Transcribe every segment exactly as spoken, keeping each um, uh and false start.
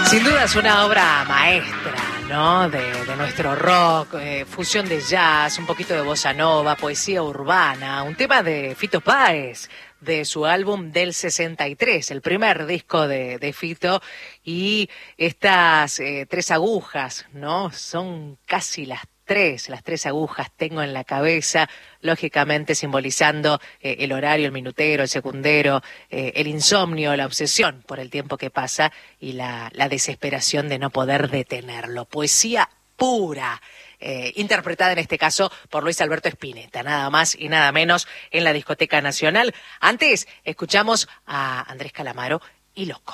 Sin duda es una obra maestra, ¿no? De, de nuestro rock, eh, fusión de jazz, un poquito de bossa nova, poesía urbana, un tema de Fito Páez, de su álbum del sesenta y tres, el primer disco de, de Fito, y estas eh, tres agujas, ¿no? Son casi las tres, las tres agujas tengo en la cabeza, lógicamente simbolizando eh, el horario, el minutero, el secundero, eh, el insomnio, la obsesión por el tiempo que pasa y la, la desesperación de no poder detenerlo. Poesía pura, eh, interpretada en este caso por Luis Alberto Spinetta, nada más y nada menos en la Discoteca Nacional. Antes escuchamos a Andrés Calamaro y Loco.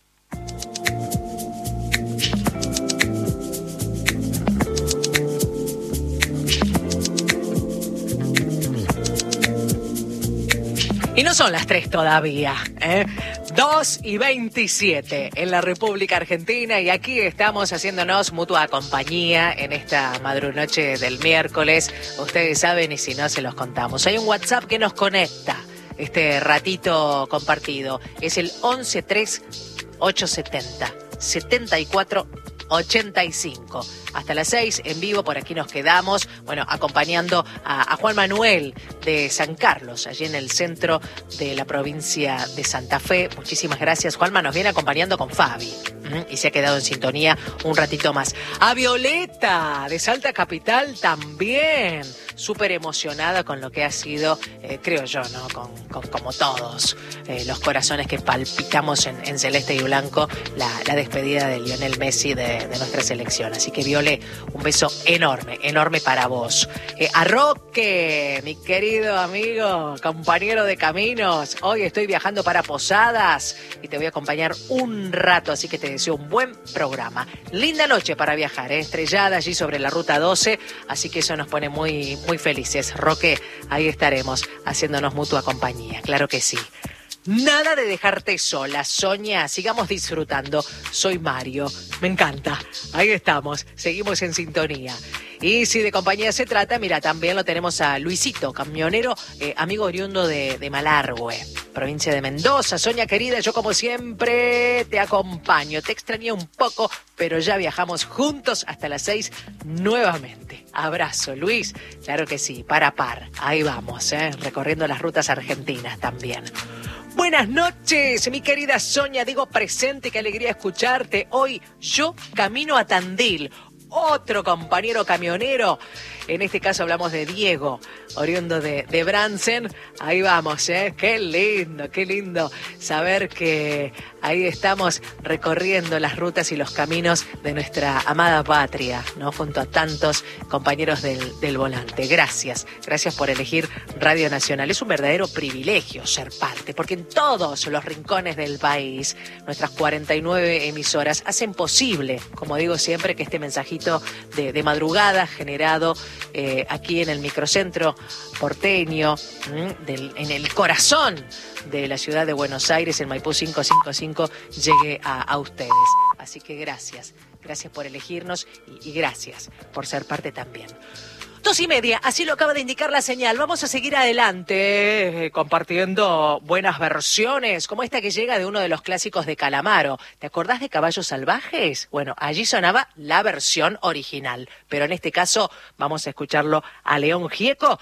Y no son las tres todavía, ¿eh? dos y veintisiete en la República Argentina y aquí estamos haciéndonos mutua compañía en esta madrunoche del miércoles. Ustedes saben y si no se los contamos. Hay un WhatsApp que nos conecta este ratito compartido. Es el once tres ocho setenta setenta y cuatro ochenta y cinco. Hasta las seis en vivo, por aquí nos quedamos, bueno, acompañando a, a Juan Manuel de San Carlos, allí en el centro de la provincia de Santa Fe. Muchísimas gracias, Juanma, nos viene acompañando con Fabi, ¿m? Y se ha quedado en sintonía un ratito más. A Violeta, de Salta Capital, también súper emocionada con lo que ha sido, eh, creo yo, ¿no? Con, con como todos eh, los corazones que palpitamos en, en celeste y blanco, la, la despedida de Lionel Messi de, de nuestra selección. Así que, Viole, un beso enorme, enorme para vos. Eh, a Roque, mi querido amigo, compañero de caminos, hoy estoy viajando para Posadas y te voy a acompañar un rato, así que te deseo un buen programa. Linda noche para viajar, ¿eh? Estrellada allí sobre la Ruta doce, así que eso nos pone muy, muy felices. Roque, ahí estaremos haciéndonos mutua compañía, claro que sí. Nada de dejarte sola, Sonia, sigamos disfrutando. Soy Mario, me encanta. Ahí estamos, seguimos en sintonía. Y si de compañía se trata, mira, también lo tenemos a Luisito, camionero, eh, amigo oriundo de, de Malargüe, provincia de Mendoza. Sonia querida, yo como siempre te acompaño. Te extrañé un poco, pero ya viajamos juntos hasta las seis nuevamente. Abrazo, Luis. Claro que sí, par a par. Ahí vamos, ¿eh? Recorriendo las rutas argentinas también. Buenas noches, mi querida Sonia, digo presente, qué alegría escucharte. Hoy yo camino a Tandil, otro compañero camionero, en este caso hablamos de Diego, oriundo de, de Bransen. Ahí vamos, ¿eh? Qué lindo, qué lindo saber que ahí estamos recorriendo las rutas y los caminos de nuestra amada patria, ¿no? Junto a tantos compañeros del, del volante. Gracias, gracias por elegir Radio Nacional. Es un verdadero privilegio ser parte, porque en todos los rincones del país, nuestras cuarenta y nueve emisoras hacen posible, como digo siempre, que este mensajito de, de madrugada generado eh, aquí en el microcentro porteño, del, en el corazón de la ciudad de Buenos Aires, en Maipú quinientos cincuenta y cinco, llegue a, a ustedes. Así que gracias, gracias por elegirnos y, y gracias por ser parte también. Dos y media, así lo acaba de indicar la señal. Vamos a seguir adelante eh, compartiendo buenas versiones, como esta que llega de uno de los clásicos de Calamaro. ¿Te acordás de Caballos Salvajes? Bueno, allí sonaba la versión original, pero en este caso vamos a escucharlo a León Gieco.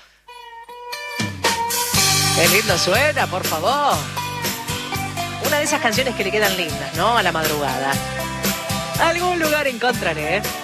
¡Qué lindo suena, por favor! Una de esas canciones que le quedan lindas, ¿no? A la madrugada. Algún lugar encontraré, ¿eh?